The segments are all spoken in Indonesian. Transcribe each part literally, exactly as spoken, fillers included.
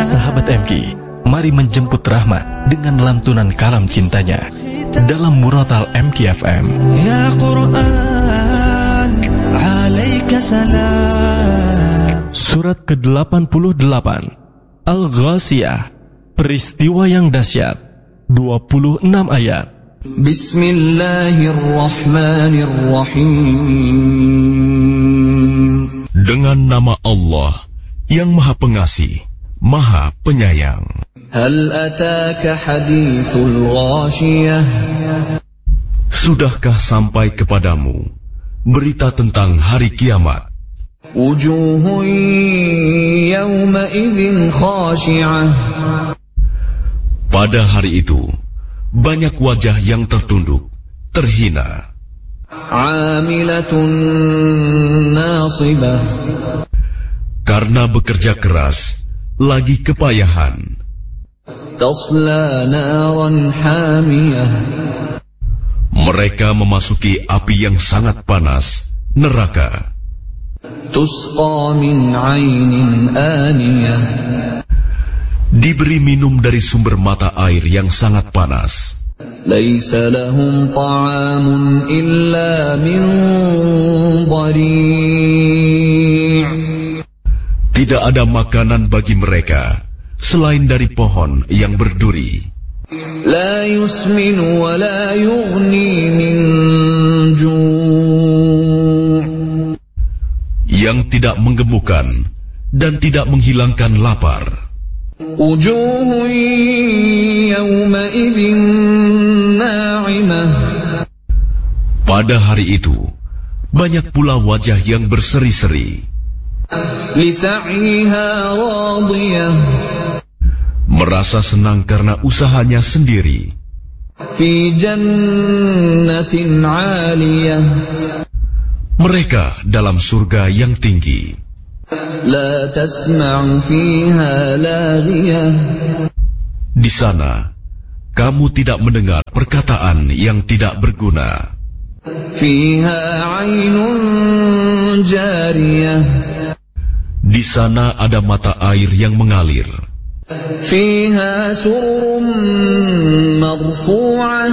Sahabat M K, mari menjemput rahmat dengan lantunan kalam cintanya dalam Muratal M K F M. Ya Quran, alaika salam. Surat ke delapan puluh delapan, Al-Ghasiyah, peristiwa yang dahsyat, dua puluh enam ayat. Bismillahirrahmanirrahim. Dengan nama Allah yang Maha Pengasih, Maha Penyayang. Hal ataka hadithul ghashiyah. Sudahkah sampai kepadamu berita tentang hari kiamat? Wujuhun yawma idzin khashi'ah. Pada hari itu banyak wajah yang tertunduk, terhina. Amilatun nasibah. Karena bekerja keras, lagi kepayahan. Tasla naran hamiyah. Mereka memasuki api yang sangat panas, neraka. Tusqa min 'ainin aniyah. Diberi minum dari sumber mata air yang sangat panas. Laisa lahum ta'amun illa min dhari'. Tidak ada makanan bagi mereka selain dari pohon yang berduri. La yusminu wa la yughni min ju'. Yang tidak menggemukkan dan tidak menghilangkan lapar. Wujuhun yawma idzin na'imah. Pada hari itu banyak pula wajah yang berseri-seri. Lisa'yiha radiyah. Merasa senang karena usahanya sendiri. Fi jannatin 'aliyah. Mereka dalam surga yang tinggi. La tasma'u fiha laghiyah. Di sana kamu tidak mendengar perkataan yang tidak berguna. Fiha 'ainun jariyah. Di sana ada mata air yang mengalir. Fiha sururun marfu'ah.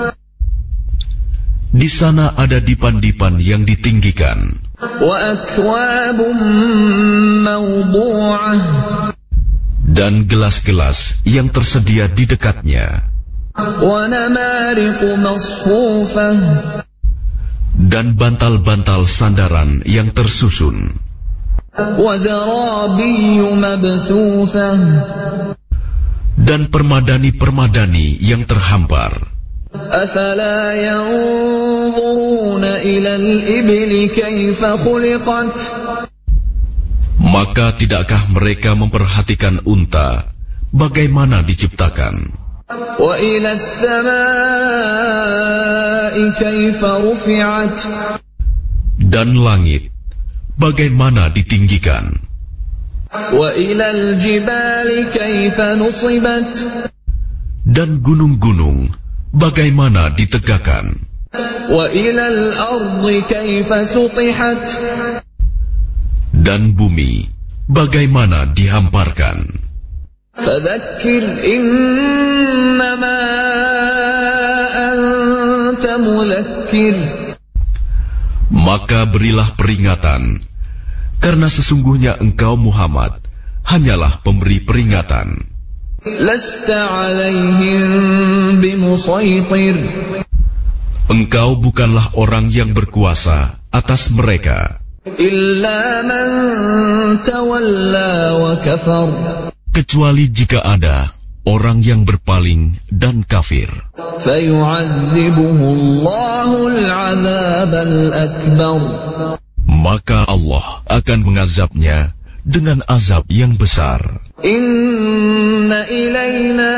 Di sana ada dipan-dipan yang ditinggikan. Wa akwabun mawdu'ah. Dan gelas-gelas yang tersedia di dekatnya. Wa namariqu masfufah. Dan bantal-bantal sandaran yang tersusun. Wa zarabiyyu mabthufah. Dan permadani-permadani yang terhampar. Afala yanzuruna ila al-ibli kaifa khuliqat. Maka tidakkah mereka memperhatikan unta bagaimana diciptakan? Wa ila as-samaa'i kaifa rufi'at. Dan langit bagaimana ditinggikan? Wa ila al-jibali kaifa nusibat. Dan gunung-gunung bagaimana ditegakkan? Wa ilal ardi kaifa sutihat. Dan bumi bagaimana dihamparkan? Fadzakkir innama anta mudzakkir. Maka berilah peringatan, karena sesungguhnya engkau Muhammad hanyalah pemberi peringatan. Lasta alaihim bimusaitir. Engkau bukanlah orang yang berkuasa atas mereka. Illa man tawalla wa kafar. Kecuali jika ada orang yang berpaling dan kafir. Fayu'adzibuhu Allahul 'adzabal akbar. Maka Allah akan mengazabnya dengan azab yang besar. Inna ilayna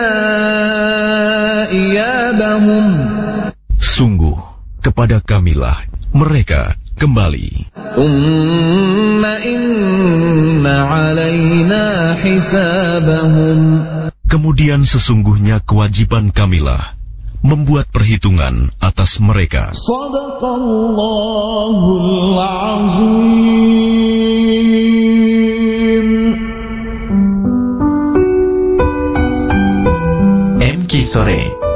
iyabahum. Sungguh kepada kamilah mereka kembali. Thumma inna alayna hisabahum. Kemudian sesungguhnya kewajiban kamilah membuat perhitungan atas mereka. Shadaqallahul azim. Funky Sore.